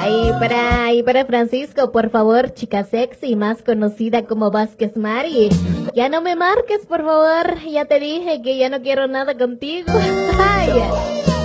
Y para Francisco, por favor, chica sexy, más conocida como Vázquez Mari. Ya no me marques, por favor. Ya te dije que ya no quiero nada contigo. Ay.